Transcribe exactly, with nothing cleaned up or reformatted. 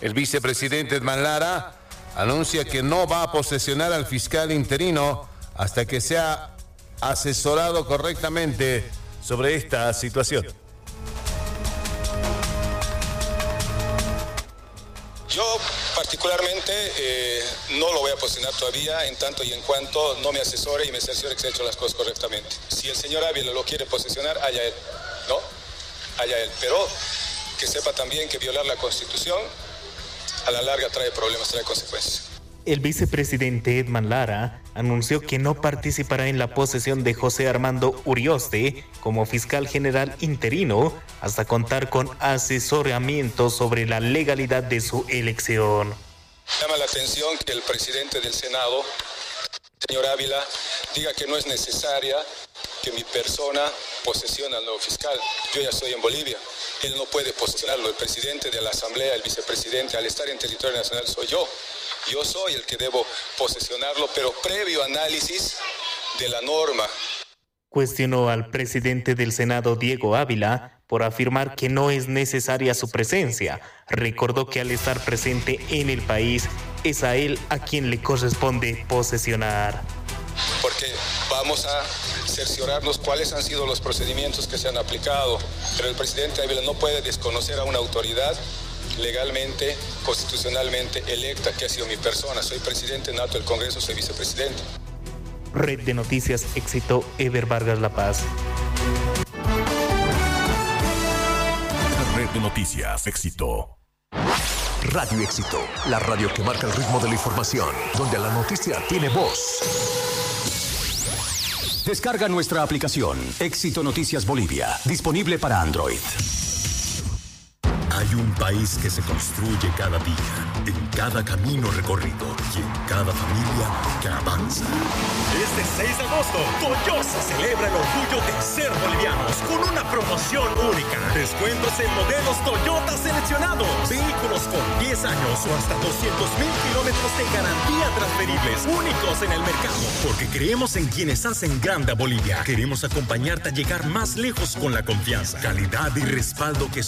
El vicepresidente Edman Lara anuncia que no va a posesionar al fiscal interino hasta que sea asesorado correctamente sobre esta situación. Yo particularmente eh, no lo voy a posicionar todavía en tanto y en cuanto no me asesore y me cerciore que se han hecho las cosas correctamente. Si el señor Ávila lo quiere posesionar, allá él, ¿no? Allá él. Pero que sepa también que violar la Constitución a la larga trae problemas, trae consecuencias. El vicepresidente Edman Lara anunció que no participará en la posesión de José Armando Urioste como fiscal general interino hasta contar con asesoramiento sobre la legalidad de su elección. Llama la atención que el presidente del Senado, señor Ávila, diga que no es necesaria que mi persona posesione al nuevo fiscal. Yo ya estoy en Bolivia. Él no puede posesionarlo. El presidente de la Asamblea, el vicepresidente, al estar en territorio nacional soy yo. Yo soy el que debo posesionarlo, pero previo análisis de la norma. Cuestionó al presidente del Senado, Diego Ávila, por afirmar que no es necesaria su presencia. Recordó que al estar presente en el país, es a él a quien le corresponde posesionar. Porque vamos a cerciorarnos cuáles han sido los procedimientos que se han aplicado, pero el presidente Ávila no puede desconocer a una autoridad legalmente, constitucionalmente electa, que ha sido mi persona. Soy presidente nato del Congreso, soy vicepresidente. Red de Noticias Éxito, Ever Vargas La Paz. Red de Noticias Éxito. Radio Éxito, la radio que marca el ritmo de la información, donde la noticia tiene voz. Descarga nuestra aplicación Éxito Noticias Bolivia, disponible para Android. Hay un país que se construye cada día, en cada camino recorrido y en cada familia que avanza. Este seis de agosto, Toyota celebra el orgullo de ser bolivianos con una promoción única. Descuentos en modelos Toyota seleccionados. Vehículos con diez años o hasta doscientos mil kilómetros de garantía transferibles, únicos en el mercado. Porque creemos en quienes hacen grande a Bolivia. Queremos acompañarte a llegar más lejos con la confianza, calidad y respaldo que